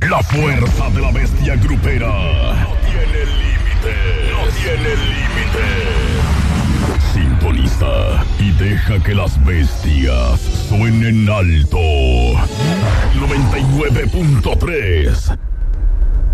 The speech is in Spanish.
La fuerza de la bestia grupera no tiene límite. No tiene límite. Sintoniza y deja que las bestias suenen alto. 99.3